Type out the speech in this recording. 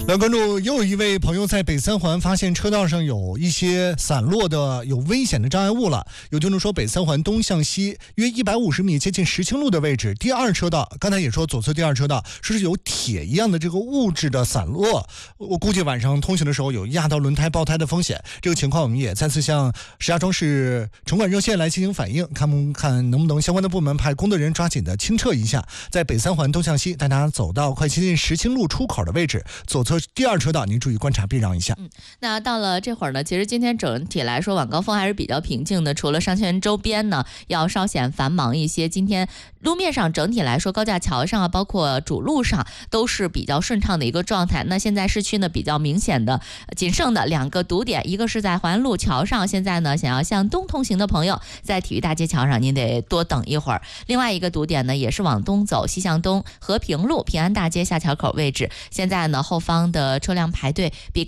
来关注，又有一位朋友在北三环发现车道上有一些散落的有危险的障碍物了。有听众说，北三环东向西约150米接近石青路的位置，第二车道，刚才也说左侧第二车道说是有铁一样的这个物质的散落，我估计晚上通行的时候有压到轮胎爆胎的风险。这个情况我们也再次向石家庄市城管热线来进行反映，看能不能相关的部门派工作人员抓紧的清撤一下。在北三环东向西，大家走到快接近石青路出口的位置，左侧第二车道您注意观察避让一下。 那到了这会儿呢，其实今天整体来说晚高峰还是比较平静的，除了商圈周边呢要稍显繁忙一些。今天路面上整体来说，高架桥上啊，包括主路上都是比较顺畅的一个状态。那现在市区呢比较明显的仅剩的两个堵点，一个是在环路桥上，现在呢想要向东通行的朋友在体育大街桥上您得多等一会儿。另外一个堵点呢也是往东走，西向东和平路平安大街下桥口位置，现在呢后方的车辆排队比